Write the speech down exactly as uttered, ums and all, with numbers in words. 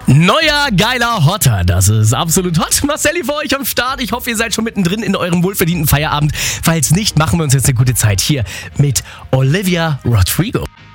Neuer, geiler Hotter, das ist absolut hot. Marcelli für euch am Start. Ich hoffe, ihr seid schon mittendrin in eurem wohlverdienten Feierabend. Falls nicht, machen wir uns jetzt eine gute Zeit hier mit Olivia Rodrigo.